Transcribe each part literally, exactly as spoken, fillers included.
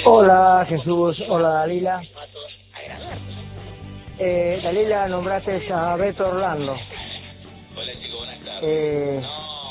Hola Jesús, hola Dalila. Eh, Dalila, nombraste a Beto Orlando. Eh,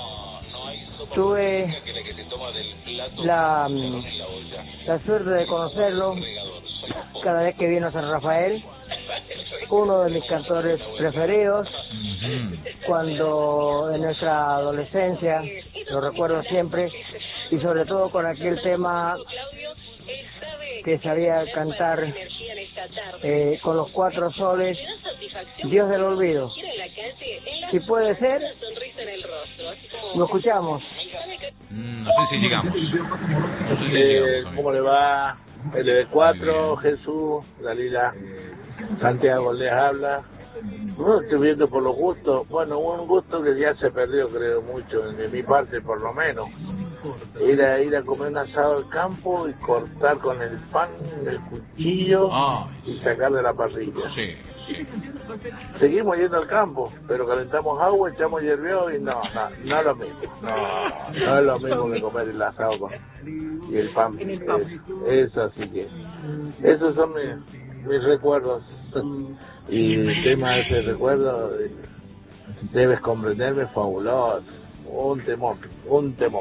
tuve la, la suerte de conocerlo cada vez que vino a San Rafael, uno de mis cantores preferidos. Cuando en nuestra adolescencia, lo recuerdo siempre, y sobre todo con aquel tema que sabía cantar eh, con los cuatro soles, Dios del olvido. Si puede ser, lo escuchamos. Mm, no sé si llegamos. No sé si eh, llegamos ¿Cómo le va? L B cuatro, Jesús, Dalila, Santiago les habla. No estoy viendo por los gustos. Bueno, un gusto que ya se perdió, creo, mucho, de mi parte por lo menos. Ir a, ir a comer un asado al campo y cortar con el pan, el cuchillo ah, y sacar de la parrilla. Sí. Seguimos yendo al campo, pero calentamos agua, echamos hierveo y no, no, no es lo mismo. No, no es lo mismo que comer el asado con, y el pan. Es, eso así que, esos son mis, mis recuerdos. Y el tema de ese recuerdo, debes comprenderme, fabuloso. Un temor, un temor.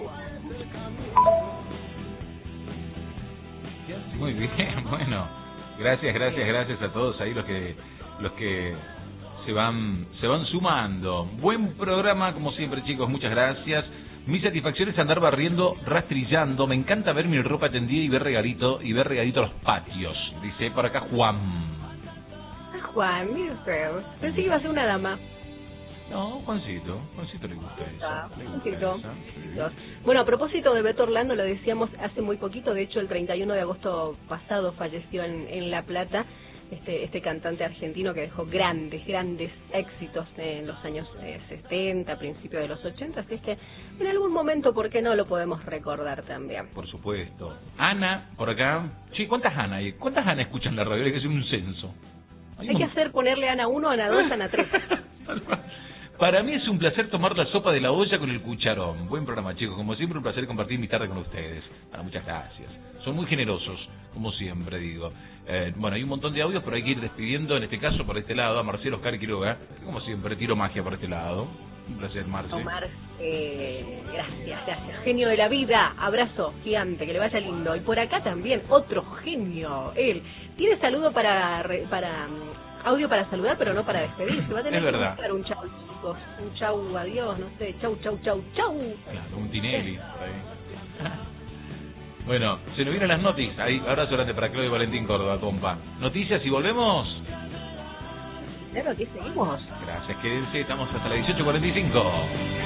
Muy bien, bueno. Gracias, gracias, gracias a todos ahí los que los que se van se van sumando. Buen programa como siempre, chicos, muchas gracias. Mi satisfacción es andar barriendo, rastrillando. Me encanta ver mi ropa tendida y ver regalito y ver regalito los patios. Dice por acá Juan. Juan, mire usted, pensé que iba a ser una dama. No, Juancito, Juancito le gusta eso. Ah, le Juancito. gusta eso, sí. Bueno, a propósito de Beto Orlando, lo decíamos hace muy poquito, de hecho el treinta y uno de agosto pasado falleció en, en La Plata, este este cantante argentino que dejó grandes, grandes éxitos en los años eh, setenta, principios de los ochenta, así es que en algún momento, ¿por qué no lo podemos recordar también? Por supuesto. Ana, por acá. Sí, ¿cuántas Ana hay? ¿Cuántas Ana escuchan la radio? Hay que hacer un censo. Hay, Hay que hacer ponerle Ana uno, Ana dos, Ana tres. Para mí es un placer tomar la sopa de la olla con el cucharón. Buen programa, chicos. Como siempre, un placer compartir mi tarde con ustedes. Bueno, muchas gracias. Son muy generosos, como siempre digo. Eh, bueno, hay un montón de audios, pero hay que ir despidiendo, en este caso, por este lado, a Marcelo Oscar Quiroga. Como siempre, tiro magia por este lado. Un placer, Marce. Omar, eh, gracias, gracias. Genio de la vida. Abrazo gigante, que le vaya lindo. Y por acá también, otro genio. Él tiene saludo para... para audio para saludar, pero no para despedirse. Va a tener es que verdad. buscar un chau, chicos. Un chau, adiós, no sé. Chau, chau, chau, chau. Claro, un Tinelli. Ahí. Bueno, se nos vienen las noticias. Ahí, abrazo grande para Claudio Valentín Córdoba, compa. Noticias y volvemos. Claro, aquí seguimos. Gracias, quédense. Estamos hasta las dieciocho cuarenta y cinco.